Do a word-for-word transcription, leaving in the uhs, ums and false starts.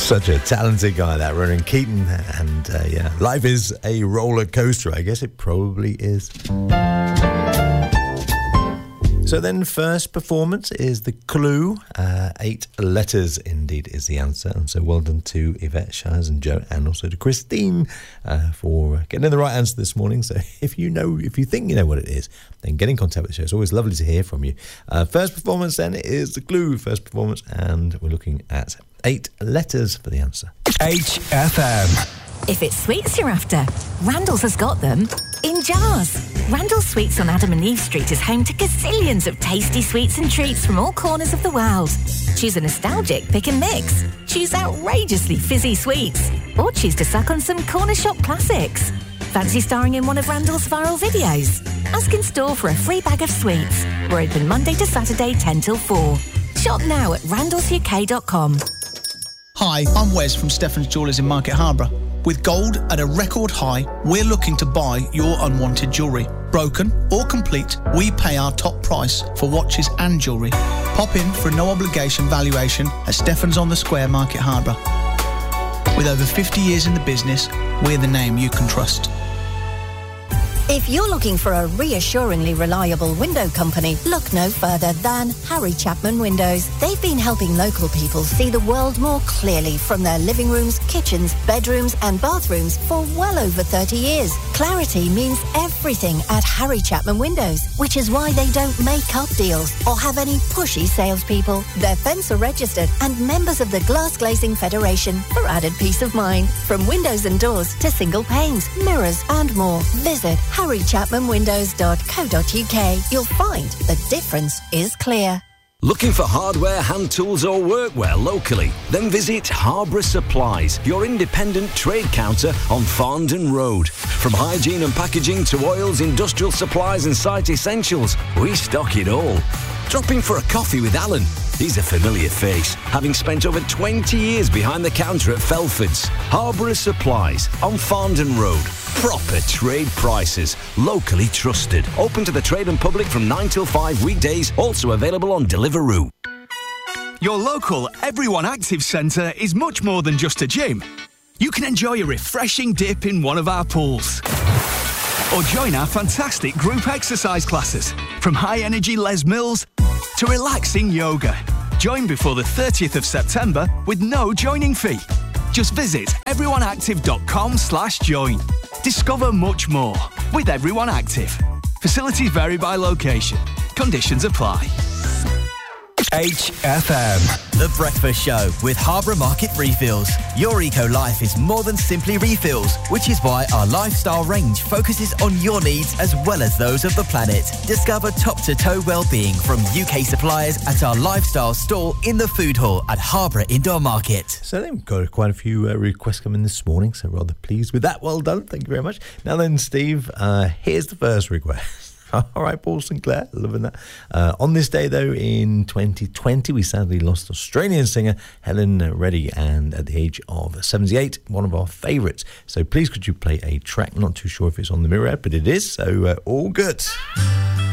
Such a talented guy, that Ronan Keating. And uh, yeah, life is a roller coaster. I guess it probably is. So then, first performance is The Clue. Uh, eight letters, indeed, is the answer. And so well done to Yvette, Shaz and Joe, and also to Christine uh, for getting the right answer this morning. So if you know, if you think you know what it is, then get in contact with the show. It's always lovely to hear from you. Uh, first performance then is The Clue, first performance, and we're looking at eight letters for the answer. H F M. If it's sweets you're after, Randall's has got them in jars. Randall's Sweets on Adam and Eve Street is home to gazillions of tasty sweets and treats from all corners of the world. Choose a nostalgic pick and mix. Choose outrageously fizzy sweets. Or choose to suck on some corner shop classics. Fancy starring in one of Randall's viral videos? Ask in store for a free bag of sweets. We're open Monday to Saturday, ten till four. Shop now at randalls u k dot com. Hi, I'm Wes from Stefan's Jewellers in Market Harborough. With gold at a record high, we're looking to buy your unwanted jewellery. Broken or complete, we pay our top price for watches and jewellery. Pop in for a no-obligation valuation at Stefan's on the Square, Market Harborough. With over fifty years in the business, we're the name you can trust. If you're looking for a reassuringly reliable window company, look no further than Harry Chapman Windows. They've been helping local people see the world more clearly from their living rooms, kitchens, bedrooms and bathrooms for well over thirty years. Clarity means everything at Harry Chapman Windows, which is why they don't make up deals or have any pushy salespeople. They're Fencer registered and members of the Glass Glazing Federation for added peace of mind. From windows and doors to single panes, mirrors and more. Visit harry chapman windows dot co dot u k. You'll find the difference is clear. Looking for hardware, hand tools or workwear locally? Then visit Harborough Supplies, your independent trade counter on Farndon Road. From hygiene and packaging to oils, industrial supplies and site essentials, we stock it all. Drop in for a coffee with Alan. He's a familiar face, having spent over twenty years behind the counter at Felford's. Harborough Supplies on Farndon Road. Proper trade prices, locally trusted. Open to the trade and public from nine till five weekdays, also available on Deliveroo. Your local Everyone Active Centre is much more than just a gym. You can enjoy a refreshing dip in one of our pools. Or join our fantastic group exercise classes, from high-energy Les Mills to relaxing yoga. Join before the thirtieth of September with no joining fee. Just visit everyoneactive.com slash join. Discover much more with Everyone Active. Facilities vary by location. Conditions apply. H F M. The Breakfast Show with Harborough Market Refills. Your eco-life is more than simply refills, which is why our lifestyle range focuses on your needs as well as those of the planet. Discover top-to-toe well-being from U K suppliers at our lifestyle store in the food hall at Harborough Indoor Market. So they've got quite a few uh, requests coming this morning, so rather pleased with that. Well done, thank you very much. Now then, Steve, uh, here's the first request. All right, Paul Sinclair, loving that. Uh, on this day, though, in twenty twenty, we sadly lost Australian singer Helen Reddy, and at the age of seventy-eight, one of our favourites. So please could you play a track? Not too sure if it's on the mirror, but it is, so uh, all good.